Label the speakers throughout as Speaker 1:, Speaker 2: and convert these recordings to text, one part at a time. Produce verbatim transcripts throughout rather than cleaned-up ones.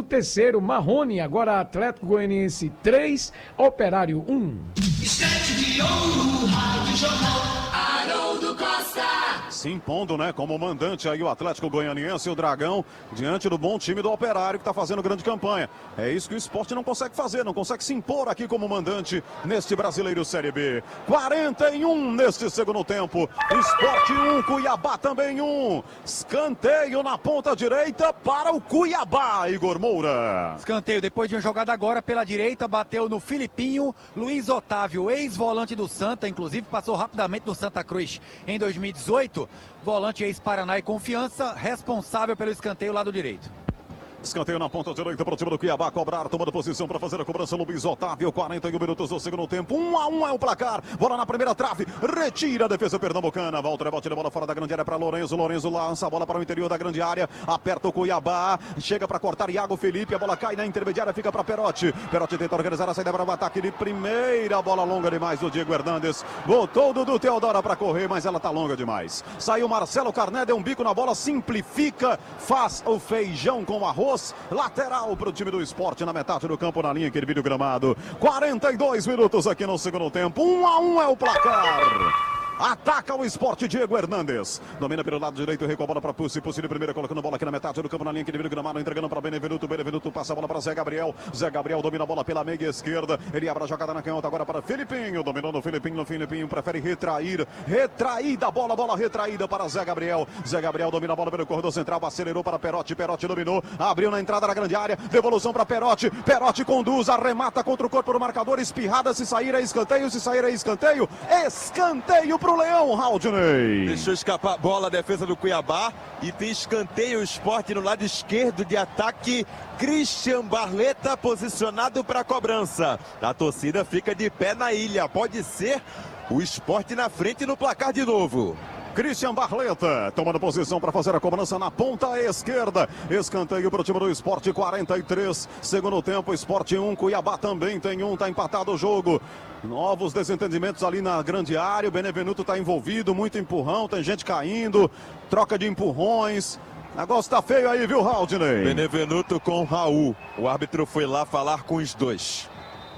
Speaker 1: terceiro, Marrone, agora Atlético Goianiense três, Operário um.
Speaker 2: Estante de ouro, Rádio Jornal, Haroldo Costa.
Speaker 3: Se impondo, né, como mandante aí o Atlético Goianiense e o Dragão, diante do bom time do Operário que está fazendo grande campanha. É isso que o Sport não consegue fazer, não consegue se impor aqui como mandante neste Brasileiro Série B. quarenta e um neste segundo tempo. Sport um, Cuiabá também um. Escanteio na ponta direita para o Cuiabá, Igor Moura.
Speaker 4: Escanteio depois de uma jogada agora pela direita, bateu no Filipinho. Luiz Otávio, ex-volante do Santa, inclusive passou rapidamente no Santa Cruz em dois mil e dezoito. Volante ex-Paraná e Confiança, responsável pelo escanteio lado direito.
Speaker 3: Escanteio na ponta direita para o time do Cuiabá cobrar, tomando posição para fazer a cobrança. Luiz Otávio, quarenta e um minutos do segundo tempo. um a um é o placar. Bola na primeira trave, retira a defesa pernambucana. Volta, rebote de bola fora da grande área para Lourenço. Lourenço lança a bola para o interior da grande área. Aperta o Cuiabá, chega para cortar Iago Felipe. A bola cai na intermediária, fica para Perotti. Perotti tenta organizar a saída para o ataque de primeira. Bola longa demais do Diego Hernandes. Botou o Dudu Teodora para correr, mas ela tá longa demais. Saiu Marcelo Carné, deu um bico na bola, simplifica, faz o feijão com arroz. Lateral para o time do Sport na metade do campo, na linha que ele vira o gramado. quarenta e dois minutos aqui no segundo tempo. um a um é o placar. Ataca o Sport, Diego Hernandes. Domina pelo lado direito, recua a bola para Pussi. Pussi de primeira, colocando a bola aqui na metade do campo, na linha que ele vira o gramado, entregando para Benevenuto. Benevenuto passa a bola para Zé Gabriel. Zé Gabriel domina a bola pela meia esquerda. Ele abre a jogada na canhota agora para Filipinho. Dominou no Filipinho, no Filipinho prefere retrair. Retraída a bola, bola retraída para Zé Gabriel. Zé Gabriel domina a bola pelo corredor central, acelerou para Perotti. Perotti dominou, abriu na entrada da grande área. Devolução para Perotti. Perotti conduz, arremata contra o corpo do marcador. Espirrada, se sair é escanteio, se sair é escanteio. Escanteio para o Leão, Raul.
Speaker 5: Deixou escapar a bola a defesa do Cuiabá e tem escanteio o Sport no lado esquerdo de ataque. Christian Barleta posicionado para a cobrança. A torcida fica de pé na ilha. Pode ser o Sport na frente no placar de novo.
Speaker 3: Christian Barleta tomando posição para fazer a cobrança na ponta esquerda. Escanteio para o time do Sport, quarenta e três. Segundo tempo, Sport um, Cuiabá também tem um, tá empatado o jogo. Novos desentendimentos ali na grande área. O Benevenuto tá envolvido, muito empurrão, tem gente caindo, troca de empurrões. O negócio tá feio aí, viu, Haldney?
Speaker 5: Benevenuto com Raul. O árbitro foi lá falar com os dois.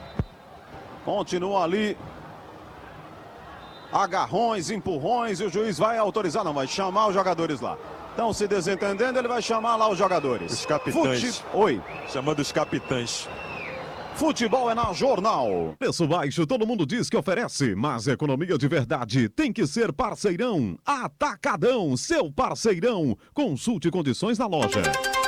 Speaker 3: Continua ali. Agarrões, empurrões, e o juiz vai autorizar, não, vai chamar os jogadores lá. Então, se desentendendo, ele vai chamar lá os jogadores.
Speaker 5: Os capitães.
Speaker 3: Fute... Oi.
Speaker 5: Chamando os capitães.
Speaker 3: Futebol é na Jornal. Preço baixo, todo mundo diz que oferece, mas economia de verdade tem que ser parceirão. Atacadão, seu parceirão. Consulte condições na loja.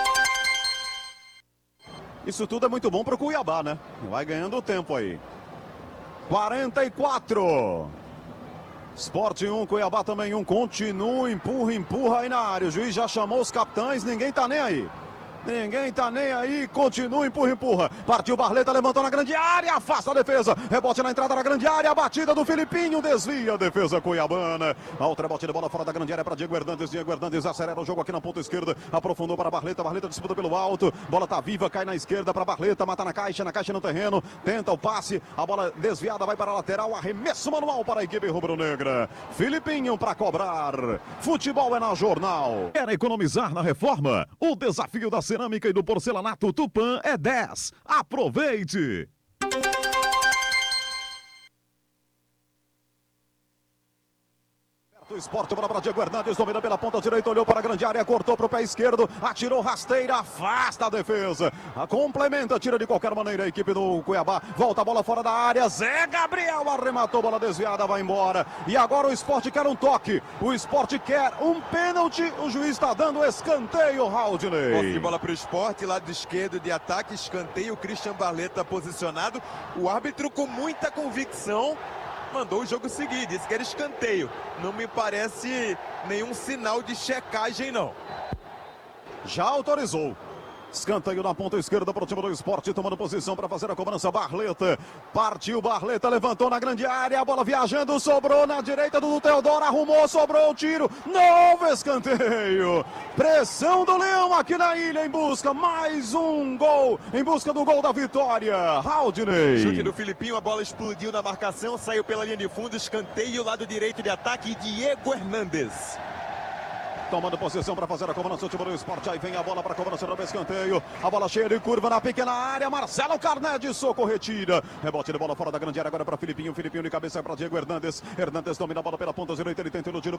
Speaker 3: Isso tudo é muito bom pro Cuiabá, né? Vai ganhando tempo aí. quarenta e quatro. Sport um, Cuiabá também um. Continua, empurra, empurra aí na área. O juiz já chamou os capitães, ninguém tá nem aí. Ninguém tá nem aí, continua, empurra, empurra. Partiu Barleta, levantou na grande área, afasta a defesa. Rebote na entrada da grande área, a batida do Filipinho, desvia a defesa cuiabana. Alto rebote de bola fora da grande área para Diego Hernandes. Diego Hernandes acelera o jogo aqui na ponta esquerda, aprofundou para Barleta. Barleta disputa pelo alto, bola tá viva, cai na esquerda para Barleta, mata na caixa, na caixa no terreno, tenta o passe, a bola desviada vai para a lateral, arremesso manual para a equipe rubro-negra. Filipinho para cobrar. Futebol é na Jornal. Quer economizar na reforma? O desafio da cerâmica e do porcelanato Tupã é dez. Aproveite! O Sport, bola para Diego Hernandes, domina pela ponta direita, olhou para a grande área, cortou para o pé esquerdo, atirou rasteira, afasta a defesa, a complementa, tira de qualquer maneira a equipe do Cuiabá, volta a bola fora da área, Zé Gabriel arrematou, bola desviada, vai embora, e agora o Sport quer um toque, o Sport quer um pênalti, o juiz está dando escanteio, Haldney.
Speaker 5: Posse de bola para o Sport, lado esquerdo de ataque, escanteio, Christian Barleta posicionado, o árbitro com muita convicção mandou o jogo seguir, disse que era escanteio. Não me parece nenhum sinal de checagem, não.
Speaker 3: Já autorizou. Escanteio na ponta esquerda para o time do Sport, tomando posição para fazer a cobrança. Barleta, partiu Barleta, levantou na grande área, a bola viajando, sobrou na direita do Teodoro, arrumou, sobrou o tiro, novo escanteio. Pressão do Leão aqui na ilha em busca, mais um gol, em busca do gol da vitória. Haldney.
Speaker 5: Chute do Filipinho, a bola explodiu na marcação, saiu pela linha de fundo, escanteio, lado direito de ataque, Diego Hernandes.
Speaker 3: tomando posição para fazer a cobrança. O time do Sport, aí vem a bola para a cobrança do escanteio. A bola cheia de curva na pequena área. Marcelo Carné de soco, retira. Rebote de bola fora da grande área agora para Filipinho. Filipinho de cabeça para Diego Hernandes. Hernandes domina a bola pela ponta direita. Ele tenta iludir